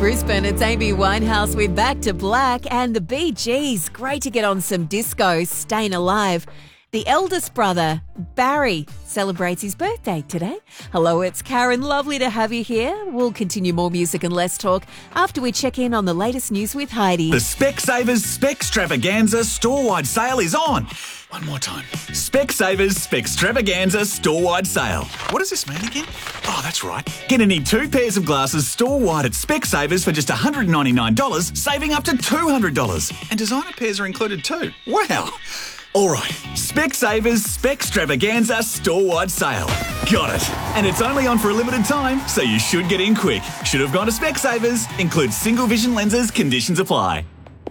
Brisbane, it's Amy Winehouse with Back to Black and the Bee Gees. Great to get on some disco, Staying Alive. The eldest brother, Barry, celebrates his birthday today. Hello, it's Karen. Lovely to have you here. We'll continue more music and less talk after we check in on the latest news with Heidi. The Specsavers Specstravaganza store-wide sale is on. One more time. Specsavers Specstravaganza store-wide sale. What does this mean again? Oh, that's right. Get any 2 pairs of glasses store-wide at Specsavers for just $199, saving up to $200. And designer pairs are included too. Wow. All right, Specsavers Specstravaganza store-wide sale. Got it. And it's only on for a limited time, so you should get in quick. Should have gone to Specsavers. Includes single vision lenses. Conditions apply.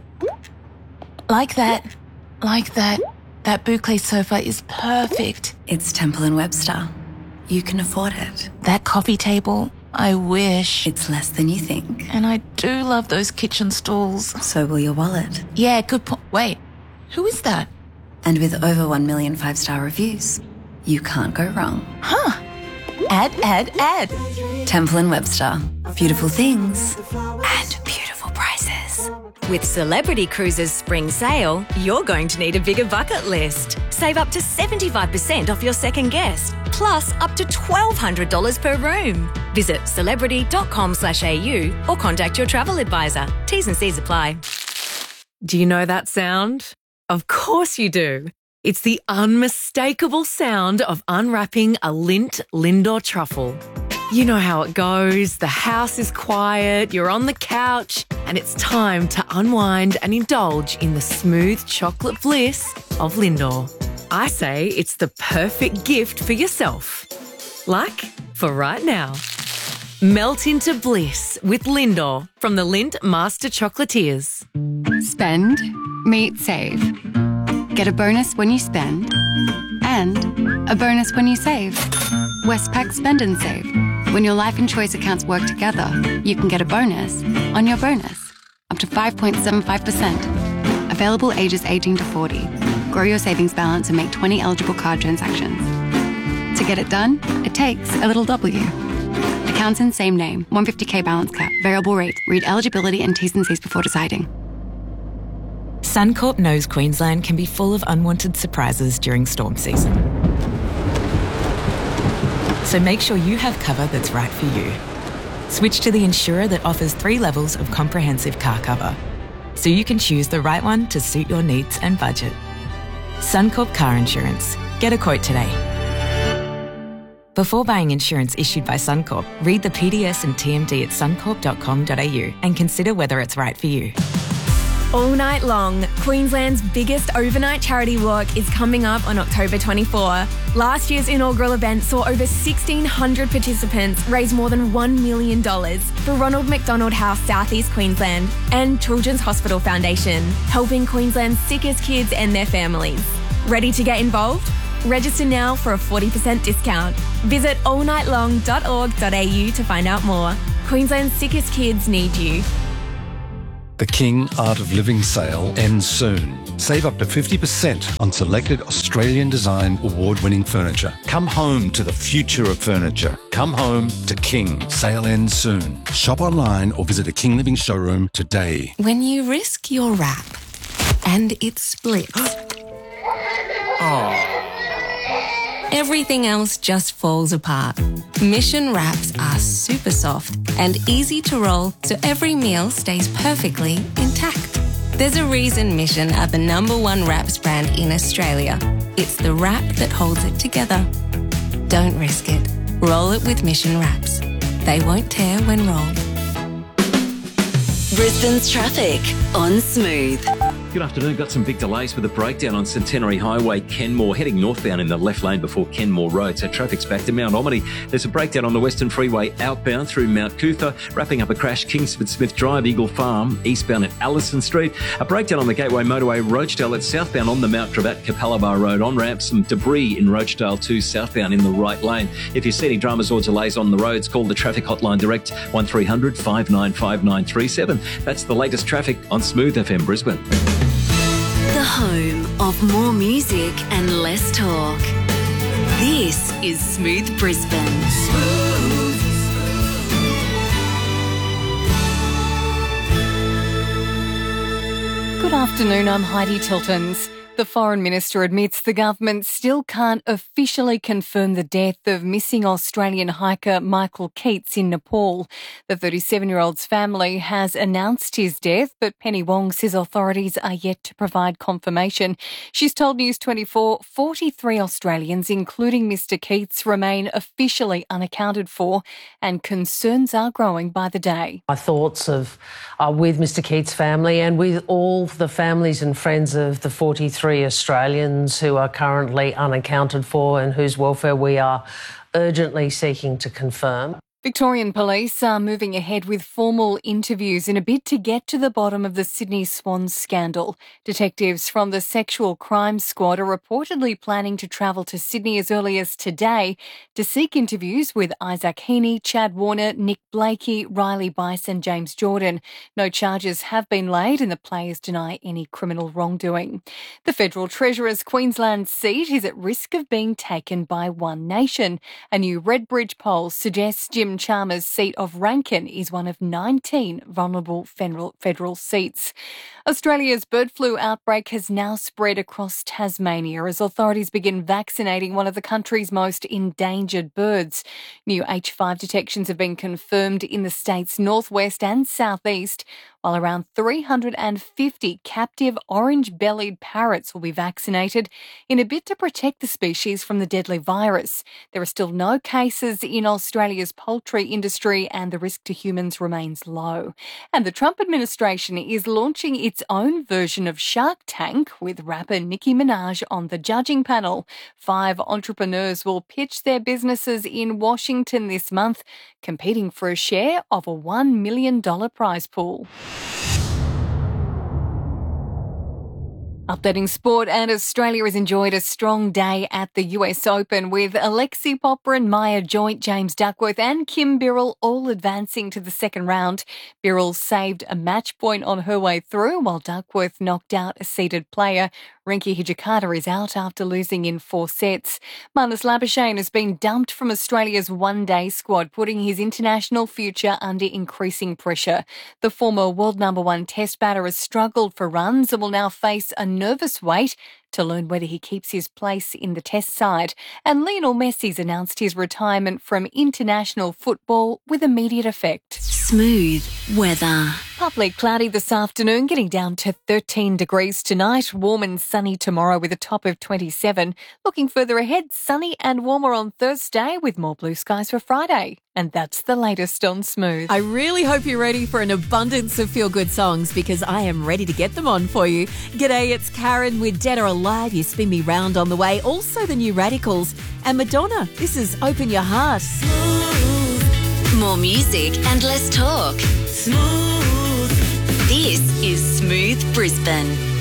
Like that. That boucle sofa is perfect. It's Temple & Webster. You can afford it. That coffee table, I wish. It's less than you think. And I do love those kitchen stools. So will your wallet. Yeah, good point. Wait, who is that? And with over 1 million 5-star reviews, you can't go wrong. Huh. Add. Temple & Webster. Beautiful things and beautiful prices. With Celebrity Cruises Spring Sale, you're going to need a bigger bucket list. Save up to 75% off your second guest, plus up to $1,200 per room. Visit celebrity.com/au or contact your travel advisor. T's and C's apply. Do you know that sound? Of course you do. It's the unmistakable sound of unwrapping a Lindt Lindor truffle. You know how it goes. The house is quiet, you're on the couch, and it's time to unwind and indulge in the smooth chocolate bliss of Lindor. I say it's the perfect gift for yourself. Like for right now. Melt into bliss with Lindor from the Lindt Master Chocolatiers. Spend, meet, save. Get a bonus when you spend and a bonus when you save. Westpac Spend and Save. When your life and choice accounts work together, you can get a bonus on your bonus, up to 5.75%. Available ages 18 to 40. Grow your savings balance and make 20 eligible card transactions. To get it done, it takes a little W. Accounts in same name, 150k balance cap, variable rate. Read eligibility and T's and C's before deciding. Suncorp knows Queensland can be full of unwanted surprises during storm season. So make sure you have cover that's right for you. Switch to the insurer that offers 3 levels of comprehensive car cover, so you can choose the right one to suit your needs and budget. Suncorp Car Insurance. Get a quote today. Before buying insurance issued by Suncorp, read the PDS and TMD at suncorp.com.au and consider whether it's right for you. All night long, Queensland's biggest overnight charity walk is coming up on October 24. Last year's inaugural event saw over 1,600 participants raise more than $1 million for Ronald McDonald House, South East Queensland, and Children's Hospital Foundation, helping Queensland's sickest kids and their families. Ready to get involved? Register now for a 40% discount. Visit allnightlong.org.au to find out more. Queensland's sickest kids need you. The King Art of Living sale ends soon. Save up to 50% on selected Australian design award-winning furniture. Come home to the future of furniture. Come home to King. Sale ends soon. Shop online or visit a King Living showroom today. When you risk your wrap and it splits, everything else just falls apart. Mission wraps are super soft and easy to roll, so every meal stays perfectly intact. There's a reason Mission are the #1 wraps brand in Australia. It's the wrap that holds it together. Don't risk it. Roll it with Mission wraps. They won't tear when rolled. Brisbane's traffic on Smooth. Good afternoon. Got some big delays with a breakdown on Centenary Highway, Kenmore, heading northbound in the left lane before Kenmore Road. So traffic's back to Mount Omany. There's a breakdown on the Western Freeway outbound through Mount Cootha, wrapping up a crash Kingsford Smith Drive, Eagle Farm, eastbound at Allison Street. A breakdown on the Gateway Motorway, Rochedale. It's southbound on the Mount Gravatt, Capalaba Road on ramp. Some debris in Rochedale too, southbound in the right lane. If you see any dramas or delays on the roads, call the traffic hotline direct 1300 595 937. That's the latest traffic on Smooth FM Brisbane. The home of more music and less talk. This is Smooth Brisbane. Afternoon, I'm Heidi Tiltons. The Foreign Minister admits the government still can't officially confirm the death of missing Australian hiker Michael Keats in Nepal. The 37-year-old's family has announced his death, but Penny Wong says authorities are yet to provide confirmation. She's told News 24 43 Australians, including Mr Keats, remain officially unaccounted for, and concerns are growing by the day. My thoughts are with Mr Keats' family and with all the families and friends of the 43 Australians who are currently unaccounted for and whose welfare we are urgently seeking to confirm. Victorian Police are moving ahead with formal interviews in a bid to get to the bottom of the Sydney Swans scandal. Detectives from the Sexual Crime Squad are reportedly planning to travel to Sydney as early as today to seek interviews with Isaac Heaney, Chad Warner, Nick Blakey, Riley Bice and James Jordan. No charges have been laid and the players deny any criminal wrongdoing. The Federal Treasurer's Queensland seat is at risk of being taken by One Nation. A new Redbridge poll suggests Jim Chalmers' seat of Rankin is one of 19 vulnerable federal seats. Australia's bird flu outbreak has now spread across Tasmania as authorities begin vaccinating one of the country's most endangered birds. New H5 detections have been confirmed in the state's northwest and southeast, while around 350 captive orange-bellied parrots will be vaccinated in a bid to protect the species from the deadly virus. There are still no cases in Australia's poultry industry and the risk to humans remains low. And the Trump administration is launching its own version of Shark Tank with rapper Nicki Minaj on the judging panel. 5 entrepreneurs will pitch their businesses in Washington this month, competing for a share of a $1 million prize pool. Updating sport, and Australia has enjoyed a strong day at the US Open with Alexei Popyrin, Maya Joint, James Duckworth and Kim Birrell all advancing to the second round. Birrell saved a match point on her way through, while Duckworth knocked out a seeded player. Rinky Hijikata is out after losing in 4 sets. Marnus Labuschagne has been dumped from Australia's one-day squad, putting his international future under increasing pressure. The former world number 1 test batter has struggled for runs and will now face a nervous wait to learn whether he keeps his place in the test side. And Lionel Messi's announced his retirement from international football with immediate effect. Smooth weather. Partly cloudy this afternoon, getting down to 13 degrees tonight. Warm and sunny tomorrow with a top of 27. Looking further ahead, sunny and warmer on Thursday with more blue skies for Friday. And that's the latest on Smooth. I really hope you're ready for an abundance of feel-good songs because I am ready to get them on for you. G'day, it's Karen with Dead or Alive, You Spin Me Round on the way. Also the new Radicals. And Madonna, this is Open Your Heart. Smooth. More music and less talk. Smooth. This is Smooth Brisbane.